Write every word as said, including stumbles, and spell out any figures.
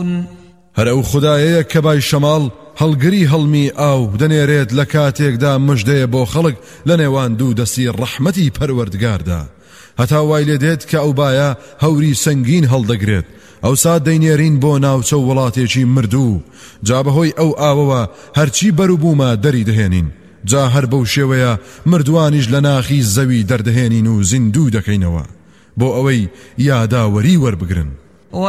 هەر ئەو خودایەیە کە بای شەماڵ هەڵگری هەڵمی ئاو دەنێرێت لە کاتێکدا مژدەیە بۆ خەڵک لە نێوان دوو دەستی ڕەحمەتی پەروەردگاردا هەتا وای لێ دێت کە ئەو بایە هەوری سەنگین هەڵدەگرێت ئەوسا دەینێرین بۆ ناوچە وڵاتێکی مردوو جا بەهۆی ئەو ئاوەوە هەرچی بەروبوومە دەری دەهێنین جا هەر بەو شێوەیە مردوانیش لە ناخی زەوی دەردەهێنین و زیندوو دەکەینەوە بۆ ئەوەی یاداوەری وەربگرن